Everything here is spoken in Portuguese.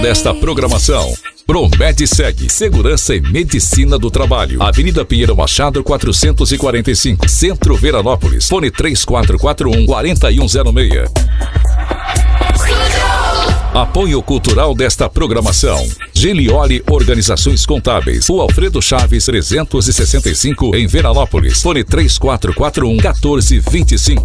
Desta programação. ProMedSeg, Segurança e Medicina do Trabalho. Avenida Pinheiro Machado, 445, Centro Veranópolis. Fone 3441-4106. Apoio cultural desta programação. Gilioli Organizações Contábeis. Rua Alfredo Chaves, 365, em Veranópolis. Fone 3441-1425.